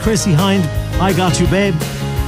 Chrissy Hind, I Got You Babe.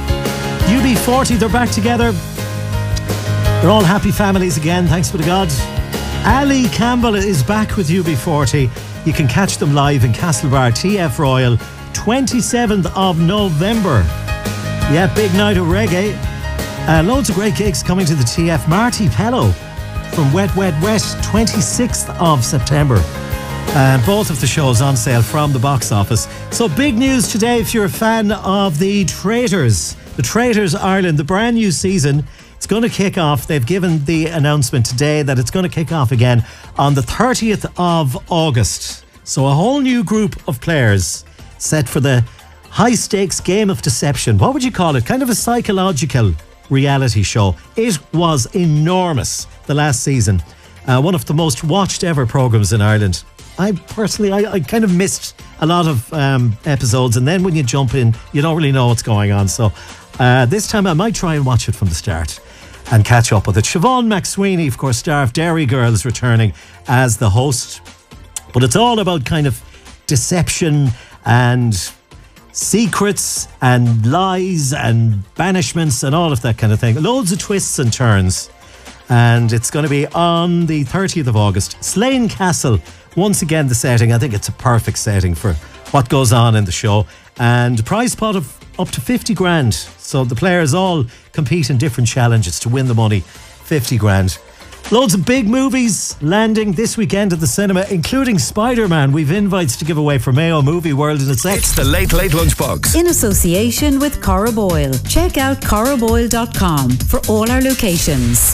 UB40, they're back together. They're all happy families again, thanks be to God. Ali Campbell is back with UB40. You can catch them live in Castlebar TF Royal, 27th of November. Yeah, big night of reggae. Loads of great gigs coming to the TF. Marty Pello from Wet Wet Wet, 26th of September. Both of the shows on sale from the box office. So big news today if you're a fan of The Traitors. The Traitors Ireland, the brand new season. It's going to kick off. They've given the announcement today that it's going to kick off again on the 30th of August. So a whole new group of players set for the high-stakes game of deception. What would you call it? Kind of a psychological reality show. It was enormous, the last season. One of the most watched ever programmes in Ireland. I kind of missed a lot of episodes, and then when you jump in, you don't really know what's going on. So this time I might try and watch it from the start and catch up with it. Siobhan McSweeney, of course, star of Derry Girls, returning as the host. But it's all about kind of deception and secrets and lies and banishments and all of that kind of thing. Loads of twists and turns. And it's going to be on the 30th of August. Slane Castle, once again the setting. I think it's a perfect setting for what goes on in the show. And a prize pot of up to 50 grand. So the players all compete in different challenges to win the money. 50 grand. Loads of big movies landing this weekend at the cinema, including Spider-Man. We've invites to give away for Mayo Movie World in a sec. It's the Late Late Lunchbox. In association with Cora Boyle. Check out coraboyle.com for all our locations.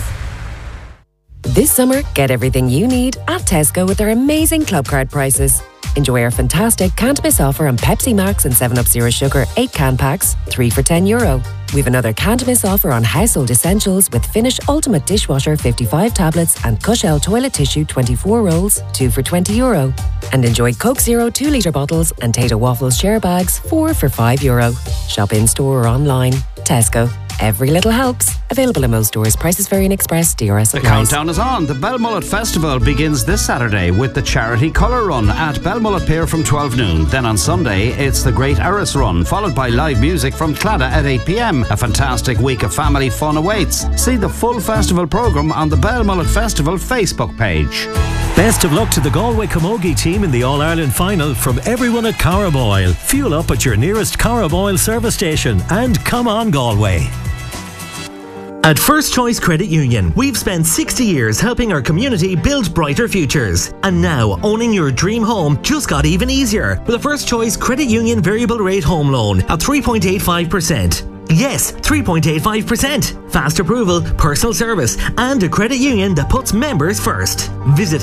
This summer, get everything you need at Tesco with their amazing club card prices. Enjoy our fantastic can't miss offer on Pepsi Max and 7up Zero Sugar 8 can packs, 3 for €10. We've another can't miss offer on household essentials with Finish Ultimate Dishwasher 55 tablets and Cushell toilet tissue 24 rolls, 2 for €20. And enjoy Coke Zero 2 litre bottles and Tato Waffles share bags, 4 for €5. Shop in store or online. Tesco. Every little helps. Available in most stores. Prices vary in Express. DRS The applies. countdown is on. The Belmullet Festival begins this Saturday with the charity colour run at Belmullet Pier from 12 noon. Then on Sunday, it's the Great Eris Run, followed by live music from Claddagh at 8 p.m. A fantastic week of family fun awaits. See the full festival programme on the Belmullet Festival Facebook page. Best of luck to the Galway Camogie team in the All-Ireland final from everyone at Cora Boyle. Fuel up at your nearest Cora Boyle service station and come on Galway. At First Choice Credit Union, we've spent 60 years helping our community build brighter futures. And now, owning your dream home just got even easier with a First Choice Credit Union variable rate home loan at 3.85%. Yes, 3.85%. Fast approval, personal service, and a credit union that puts members first. Visit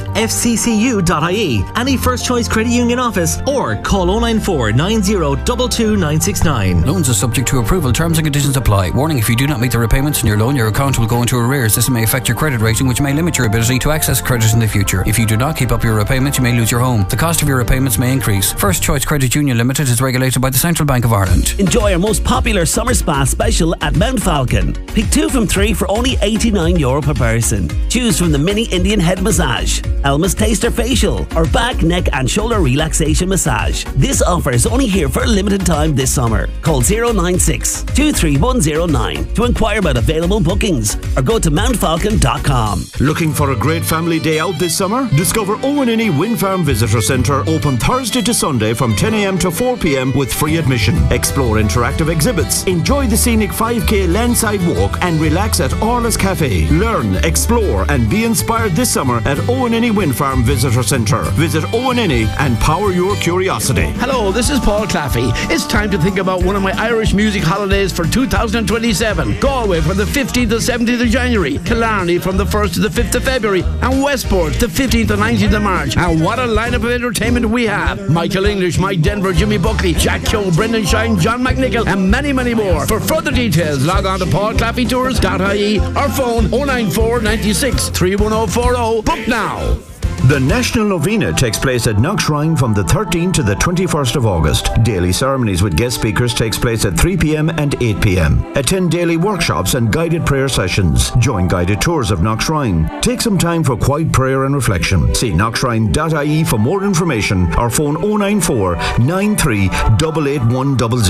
fccu.ie, any First Choice Credit Union office, or call 094 90 22 969. Loans are subject to approval. Terms and conditions apply. Warning: if you do not meet the repayments on your loan, your account will go into arrears. This may affect your credit rating, which may limit your ability to access credit in the future. If you do not keep up your repayments, you may lose your home. The cost of your repayments may increase. First Choice Credit Union Limited is regulated by the Central Bank of Ireland. Enjoy our most popular summer spa special at Mount Falcon. Pick 2 from 3 for only €89 per person. Choose from the mini Indian head massage, Elma's Taster facial, or back, neck and shoulder relaxation massage. This offer is only here for a limited time this summer. Call 096 23109 to inquire about available bookings or go to mountfalcon.com. Looking for a great family day out this summer? Discover Owenini Wind Farm Visitor Centre, open Thursday to Sunday from 10 a.m. to 4 p.m. with free admission. Explore interactive exhibits, enjoy the scenic 5k landside walk and relax at Orla's Cafe. Learn, explore and be inspired this summer at Owenini Wind Farm Visitor Centre. Visit Owenini and power your curiosity. Hello, this is Paul Claffey. It's time to think about one of my Irish music holidays for 2027. Galway from the 15th to 17th of January, Killarney from the 1st to the 5th of February, and Westport the 15th to 19th of March. And what a lineup of entertainment we have. Michael English, Mike Denver, Jimmy Buckley, Jack Keogh, Brendan Shine, John McNichol, and many, many more. For further details, log on to paulclaffeytours.ie or phone 094 96 31040. Book now. The National Novena takes place at Knockshrine from the 13th to the 21st of August. Daily ceremonies with guest speakers takes place at 3 p.m. and 8 p.m. Attend daily workshops and guided prayer sessions. Join guided tours of Knockshrine. Take some time for quiet prayer and reflection. See knockshrine.ie for more information or phone 094 93 88100.